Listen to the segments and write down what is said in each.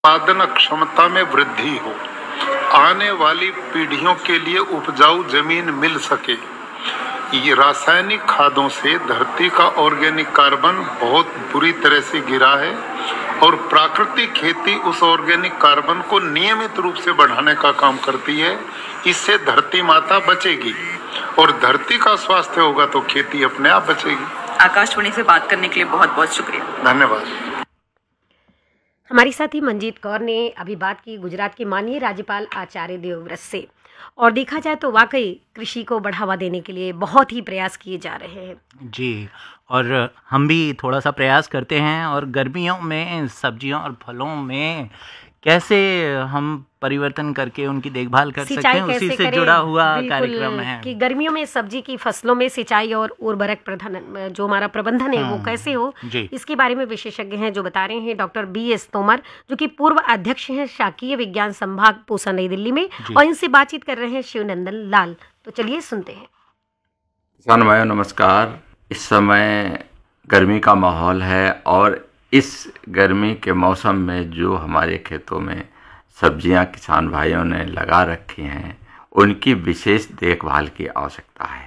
उत्पादन क्षमता में वृद्धि हो, आने वाली पीढ़ियों के लिए उपजाऊ जमीन मिल सके। ये रासायनिक खादों से धरती का ऑर्गेनिक कार्बन बहुत बुरी तरह से गिरा है और प्राकृतिक खेती उस ऑर्गेनिक कार्बन को नियमित रूप से बढ़ाने का काम करती है। इससे धरती माता बचेगी और धरती का स्वास्थ्य होगा तो खेती अपने आप बचेगी। आकाशवाणी से बात करने के लिए बहुत बहुत शुक्रिया। धन्यवाद। हमारी साथी मंजीत कौर ने अभी बात की गुजरात के माननीय राज्यपाल आचार्य देवव्रत से, और देखा जाए तो वाकई कृषि को बढ़ावा देने के लिए बहुत ही प्रयास किए जा रहे हैं। जी, और हम भी थोड़ा सा प्रयास करते हैं, और गर्मियों में सब्जियों और फलों में कैसे हम परिवर्तन करके उनकी देखभाल कर सकते हैं, उसी से जुड़ा हुआ कार्यक्रम है कि गर्मियों में सब्जी की फसलों में सिंचाई और उर्वरक प्रबंधन, जो हमारा प्रबंधन है वो कैसे हो, इसके बारे में विशेषज्ञ हैं जो बता रहे हैं डॉक्टर BS तोमर, जो कि पूर्व अध्यक्ष हैं शाकीय विज्ञान संभाग पूसा नई दिल्ली में, और इनसे बातचीत कर रहे हैं शिवनंदन लाल। तो चलिए सुनते हैं। किसान भाइयों नमस्कार। इस समय गर्मी का माहौल है और इस गर्मी के मौसम में जो हमारे खेतों में सब्जियां किसान भाइयों ने लगा रखी हैं, उनकी विशेष देखभाल की आवश्यकता है,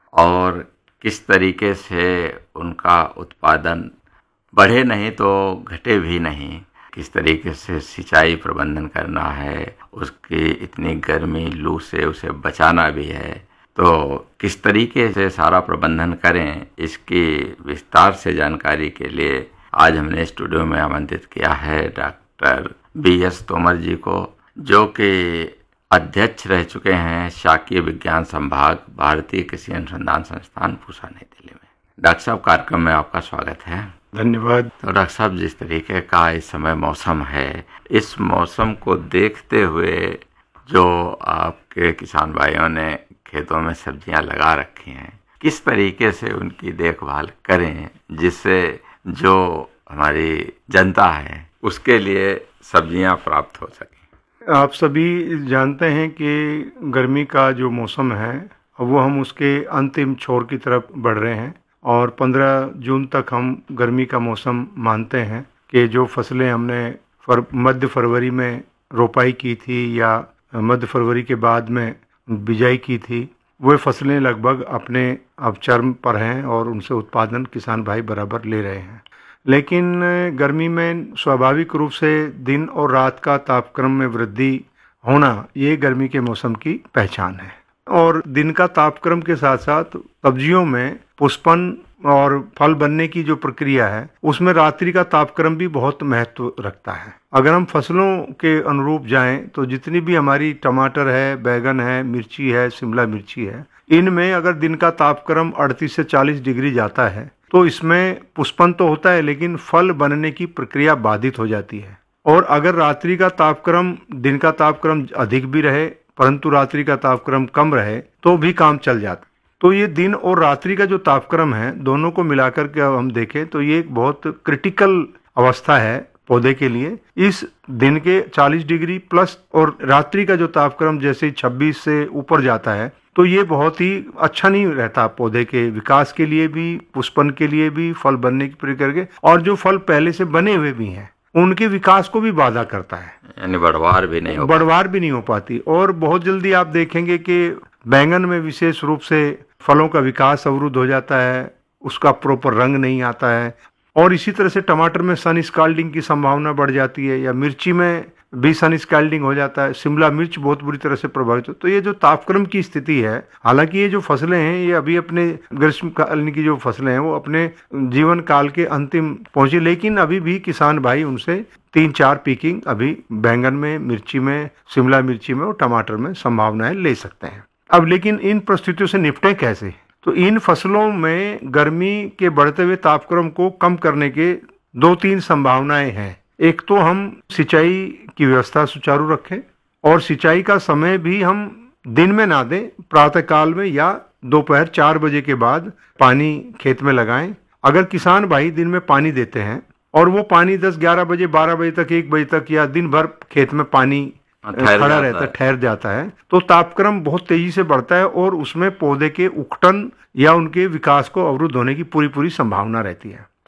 और किस तरीके से उनका उत्पादन बढ़े नहीं तो घटे भी नहीं, किस तरीके से सिंचाई प्रबंधन करना है, उसकी इतनी गर्मी लू से उसे बचाना भी है, तो किस तरीके से सारा प्रबंधन करें, इसकी विस्तार से जानकारी के लिए आज हमने स्टूडियो में आमंत्रित किया है डॉक्टर BS तोमर जी को, जो कि अध्यक्ष रह चुके हैं शाकीय विज्ञान संभाग भारतीय कृषि अनुसंधान संस्थान पूसा नई दिल्ली में। डॉक्टर साहब, कार्यक्रम में आपका स्वागत है। धन्यवाद। तो डॉक्टर साहब, जिस तरीके का इस समय मौसम है, इस मौसम को देखते हुए जो आपके किसान भाइयों ने खेतों में सब्जियां लगा रखी हैं, किस तरीके से उनकी देखभाल करें जिससे जो हमारी जनता है उसके लिए सब्जियां प्राप्त हो सकें? आप सभी जानते हैं कि गर्मी का जो मौसम है वो हम उसके अंतिम छोर की तरफ बढ़ रहे हैं, और 15 जून तक हम गर्मी का मौसम मानते हैं कि जो फसलें हमने मध्य फरवरी में रोपाई की थी या मध्य फरवरी के बाद में बिजाई की थी, वो फसलें लगभग अपने अब चरम पर हैं और उनसे उत्पादन किसान भाई बराबर ले रहे हैं। लेकिन गर्मी में स्वाभाविक रूप से दिन और रात का तापक्रम में वृद्धि होना, ये गर्मी के मौसम की पहचान है। और दिन का तापक्रम के साथ साथ सब्जियों में पुष्पन और फल बनने की जो प्रक्रिया है, उसमें रात्रि का तापक्रम भी बहुत महत्व रखता है। अगर हम फसलों के अनुरूप जाएं तो जितनी भी हमारी टमाटर है, बैगन है, मिर्ची है, शिमला मिर्ची है, इनमें अगर दिन का तापक्रम 38 से 40 डिग्री जाता है तो इसमें पुष्पन तो होता है, लेकिन फल बनने की प्रक्रिया बाधित हो जाती है। और अगर रात्रि का तापक्रम दिन का तापक्रम अधिक भी रहे परंतु रात्रि का तापक्रम कम रहे तो भी काम चल जाता। तो ये दिन और रात्रि का जो तापक्रम है, दोनों को मिलाकर के हम देखें तो ये एक बहुत क्रिटिकल अवस्था है पौधे के लिए। इस दिन के 40 डिग्री प्लस और रात्रि का जो तापक्रम जैसे 26 से ऊपर जाता है तो ये बहुत ही अच्छा नहीं रहता पौधे के विकास के लिए भी, पुष्पन के लिए भी, फल बनने की प्रक्रिया के, और जो फल पहले से बने हुए भी हैं उनके विकास को भी बाधा करता है, यानी बढ़वार भी नहीं हो पाती। और बहुत जल्दी आप देखेंगे कि बैंगन में विशेष रूप से फलों का विकास अवरुद्ध हो जाता है, उसका प्रॉपर रंग नहीं आता है, और इसी तरह से टमाटर में सन स्काल्डिंग की संभावना बढ़ जाती है, या मिर्ची में भी सन स्काल्डिंग हो जाता है, शिमला मिर्च बहुत बुरी तरह से प्रभावित हो। तो ये जो तापक्रम की स्थिति है, हालांकि ये जो फसलें हैं ये अभी अपने ग्रीष्मकालीन की जो फसलें हैं वो अपने जीवन काल के अंतिम पहुंची, लेकिन अभी भी किसान भाई उनसे 3-4 पीकिंग अभी बैंगन में, मिर्ची में, शिमला मिर्ची में और टमाटर में संभावनाएं ले सकते हैं। अब लेकिन इन परिस्थितियों से निपटें कैसे? तो इन फसलों में गर्मी के बढ़ते हुए तापक्रम को कम करने के 2-3 संभावनाएं हैं। एक तो हम सिंचाई की व्यवस्था सुचारू रखें, और सिंचाई का समय भी हम दिन में ना दें, प्रातः काल में या दोपहर 4 बजे के बाद पानी खेत में लगाएं। अगर किसान भाई दिन में पानी देते हैं और वो पानी 10-11 बजे, 12 बजे तक, 1 बजे तक या दिन भर खेत में पानी खड़ा रहता है, ठहर जाता है, तो तापक्रम बहुत तेजी से बढ़ता है और उसमें पौधे के उकटन या उनके विकास को अवरुद्ध होने की पूरी संभावना रहती है।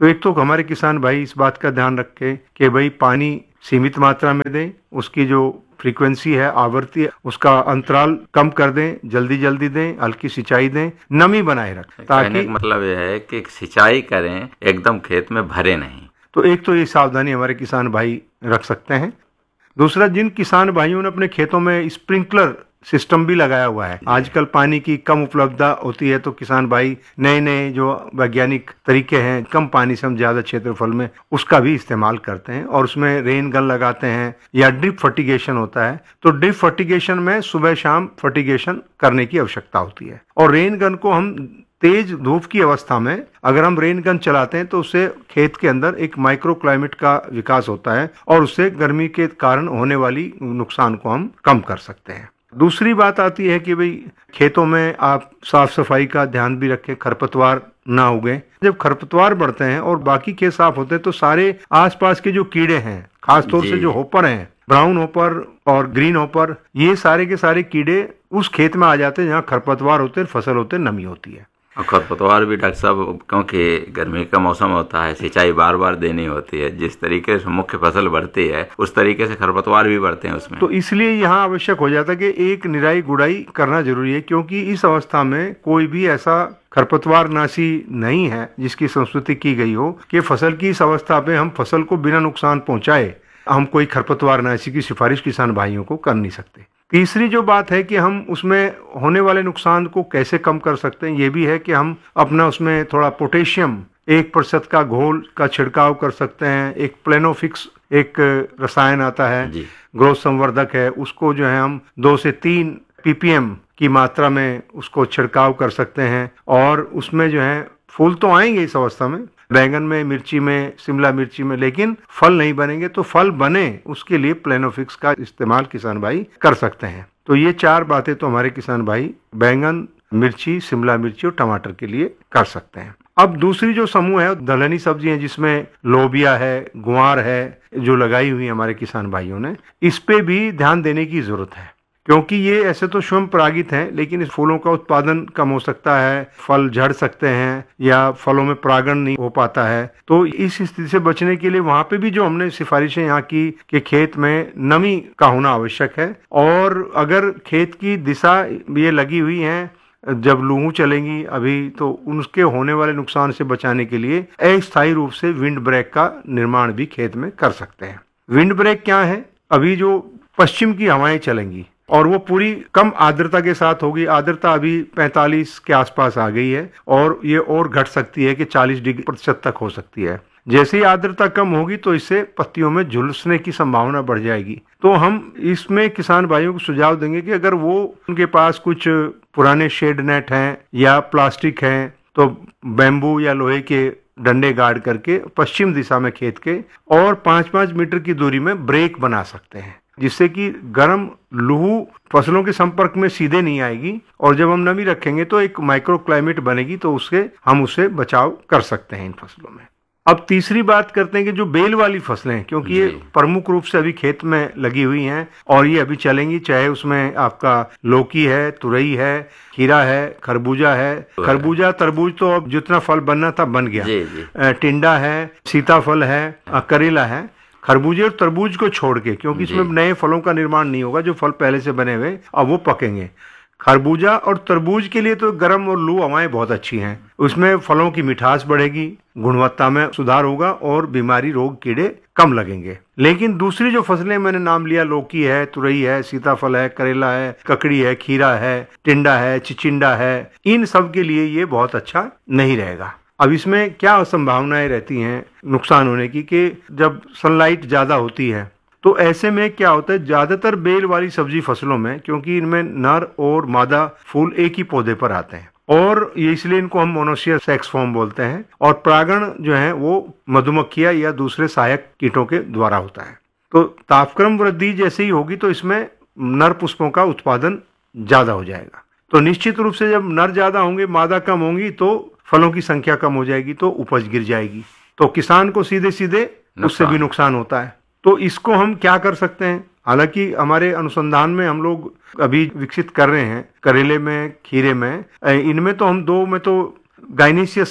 तो एक तो हमारे किसान भाई इस बात का ध्यान रखें कि भाई पानी सीमित मात्रा में दें, उसकी जो फ्रीक्वेंसी है, आवृत्ति है, उसका अंतराल कम कर दें, जल्दी जल्दी दें, हल्की सिंचाई दें, नमी बनाए रखें। ताकि मतलब यह है कि सिंचाई करें, एकदम खेत में भरे नहीं। तो एक तो ये सावधानी हमारे किसान भाई रख सकते हैं। दूसरा, जिन किसान भाइयों ने अपने खेतों में स्प्रिंकलर सिस्टम भी लगाया हुआ है, आजकल पानी की कम उपलब्धता होती है, तो किसान भाई नए नए जो वैज्ञानिक तरीके हैं, कम पानी से हम ज्यादा क्षेत्रफल में उसका भी इस्तेमाल करते हैं और उसमें रेन गन लगाते हैं या ड्रिप फर्टिगेशन होता है। तो ड्रिप फर्टिगेशन में सुबह शाम फर्टिगेशन करने की आवश्यकता होती है और रेन गन को हम तेज धूप की अवस्था में अगर हम रेन गन चलाते हैं तो उससे खेत के अंदर एक माइक्रो क्लाइमेट का विकास होता है और उससे गर्मी के कारण होने वाली नुकसान को हम कम कर सकते हैं। दूसरी बात आती है कि भाई खेतों में आप साफ सफाई का ध्यान भी रखें, खरपतवार ना उगे। जब खरपतवार बढ़ते हैं और बाकी खेत साफ होते हैं तो सारे आसपास के जो कीड़े हैं, खासतौर से जो होपर हैं, ब्राउन होपर और ग्रीन होपर, ये सारे के सारे कीड़े उस खेत में आ जाते हैं जहाँ खरपतवार होते हैं, फसल होते हैं, नमी होती है। और खरपतवार भी डॉक्टर साहब, क्योंकि गर्मी का मौसम होता है, सिंचाई बार बार देनी होती है, जिस तरीके से मुख्य फसल बढ़ती है उस तरीके से खरपतवार भी बढ़ते हैं उसमें। तो इसलिए यहाँ आवश्यक हो जाता है कि एक निराई गुड़ाई करना जरूरी है, क्योंकि इस अवस्था में कोई भी ऐसा खरपतवार नाशी नहीं है जिसकी संस्तुति की गई हो कि फसल की इस अवस्था पे हम फसल को बिना नुकसान पहुंचाए हम कोई खरपतवार नाशी की सिफारिश किसान भाइयों को कर नहीं सकते। तीसरी जो बात है कि हम उसमें होने वाले नुकसान को कैसे कम कर सकते हैं, ये भी है कि हम अपना उसमें थोड़ा पोटेशियम 1% का घोल का छिड़काव कर सकते हैं। एक प्लेनोफिक्स एक रसायन आता है, ग्रोथ संवर्धक है, उसको जो है हम 2 से 3 ppm की मात्रा में उसको छिड़काव कर सकते हैं और उसमें जो है फूल तो आएंगे इस अवस्था में, बैंगन में, मिर्ची में, शिमला मिर्ची में, लेकिन फल नहीं बनेंगे। तो फल बने उसके लिए प्लेनोफिक्स का इस्तेमाल किसान भाई कर सकते हैं। तो ये 4 बातें तो हमारे किसान भाई बैंगन, मिर्ची, शिमला मिर्ची और टमाटर के लिए कर सकते हैं। अब दूसरी जो समूह है दलहनी सब्जियां, जिसमें लोबिया है, गुआर है, जो लगाई हुई है हमारे किसान भाइयों ने, इस पे भी ध्यान देने की जरूरत है, क्योंकि ये ऐसे तो स्वयं परागित हैं, लेकिन इस फूलों का उत्पादन कम हो सकता है, फल झड़ सकते हैं या फलों में परागण नहीं हो पाता है। तो इस स्थिति से बचने के लिए वहां पे भी जो हमने सिफारिशें यहाँ की कि खेत में नमी का होना आवश्यक है और अगर खेत की दिशा ये लगी हुई है, जब लूहू चलेंगी अभी, तो उसके होने वाले नुकसान से बचाने के लिए अस्थायी रूप से विंड ब्रेक का निर्माण भी खेत में कर सकते हैं। विंड ब्रेक क्या है? अभी जो पश्चिम की हवाएं चलेंगी और वो पूरी कम आर्द्रता के साथ होगी। आर्द्रता अभी 45 के आसपास आ गई है और ये और घट सकती है कि 40% तक हो सकती है। जैसे ही आर्द्रता कम होगी तो इससे पत्तियों में झुलसने की संभावना बढ़ जाएगी। तो हम इसमें किसान भाइयों को सुझाव देंगे कि अगर वो उनके पास कुछ पुराने शेड नेट हैं या प्लास्टिक हैं तो बैम्बू या लोहे के डंडे गाड़ करके पश्चिम दिशा में खेत के और 5-5 मीटर की दूरी में ब्रेक बना सकते हैं, जिससे कि गर्म लूहू फसलों के संपर्क में सीधे नहीं आएगी और जब हम नमी रखेंगे तो एक माइक्रो क्लाइमेट बनेगी, तो उससे हम उससे बचाव कर सकते हैं इन फसलों में। अब तीसरी बात करते हैं कि जो बेल वाली फसलें हैं, क्योंकि ये प्रमुख रूप से अभी खेत में लगी हुई हैं और ये अभी चलेंगी, चाहे उसमें आपका लौकी है, तुरई है, खीरा है, खरबूजा है। खरबूजा तरबूज तो अब जितना फल बनना था बन गया, टिंडा है, सीताफल है, करेला है। खरबूजे और तरबूज को छोड़ के, क्योंकि इसमें नए फलों का निर्माण नहीं होगा, जो फल पहले से बने हुए अब वो पकेंगे। खरबूजा और तरबूज के लिए तो गर्म और लू हवाएं बहुत अच्छी हैं, उसमें फलों की मिठास बढ़ेगी, गुणवत्ता में सुधार होगा और बीमारी, रोग, कीड़े कम लगेंगे। लेकिन दूसरी जो फसलें मैंने नाम लिया, लौकी है, तुरई है, सीताफल है, करेला है, ककड़ी है, खीरा है, टिंडा है, चिचिंडा है, इन सब के लिए ये बहुत अच्छा नहीं रहेगा। अब इसमें क्या संभावनाएं रहती हैं नुकसान होने की कि जब सनलाइट ज्यादा होती है तो ऐसे में क्या होता है, ज्यादातर बेल वाली सब्जी फसलों में, क्योंकि इनमें नर और मादा फूल एक ही पौधे पर आते हैं और ये इसलिए इनको हम मोनोसिया सेक्स फॉर्म बोलते हैं और परागण जो है वो मधुमक्खियां या दूसरे सहायक कीटों के द्वारा होता है। तो तापक्रम वृद्धि जैसे ही होगी तो इसमें नर पुष्पों का उत्पादन ज्यादा हो जाएगा। तो निश्चित रूप से जब नर ज्यादा होंगे, मादा कम होंगी, तो फलों की संख्या कम हो जाएगी, तो उपज गिर जाएगी, तो किसान को सीधे सीधे उससे भी नुकसान होता है। तो इसको हम क्या कर सकते हैं? हालांकि हमारे अनुसंधान में हम लोग अभी विकसित कर रहे हैं, करेले में, खीरे में, इनमें तो हम 2 में तो गाइनेशियस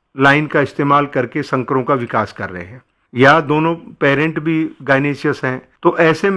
लाइन का इस्तेमाल करके संकरों का विकास कर रहे हैं, या दोनों पेरेंट भी गायनेशियस हैं, तो ऐसे